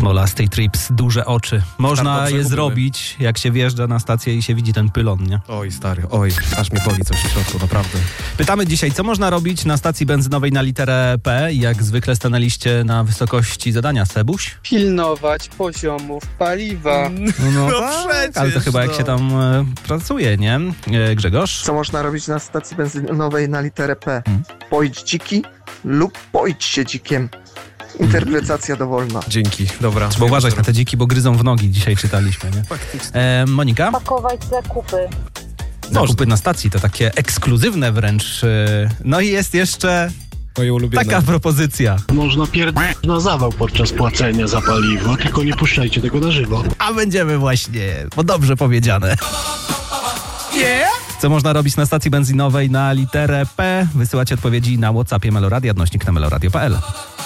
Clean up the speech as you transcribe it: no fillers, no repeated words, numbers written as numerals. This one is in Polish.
Mola State Trips, duże oczy. Można je zrobić, jak się wjeżdża na stację i się widzi ten pylon, nie? Oj, stary, oj, aż mnie boli coś w środku, naprawdę. Pytamy dzisiaj, co można robić na stacji benzynowej na literę P? Jak zwykle stanęliście na wysokości zadania, Sebuś? Pilnować poziomów paliwa. No przecież, ale to chyba jak się tam pracuje, nie? Grzegorz? Co można robić na stacji benzynowej na literę P? Pojdź dziki lub pojdź się dzikiem. Interpretacja dowolna. Dzięki, dobra. Trzeba uważać na te dziki, bo gryzą w nogi, dzisiaj czytaliśmy, nie? Faktycznie. Monika? Pakować zakupy. Zakupy na stacji to takie ekskluzywne wręcz. No i jest jeszcze Moje ulubione. taka propozycja. Można pierdolić na zawał podczas płacenia za paliwo, tylko nie puszczajcie tego na żywo. A będziemy właśnie, bo dobrze powiedziane. Co można robić na stacji benzynowej na literę P? Wysyłacie odpowiedzi na WhatsAppie Meloradia, @meloradio.pl.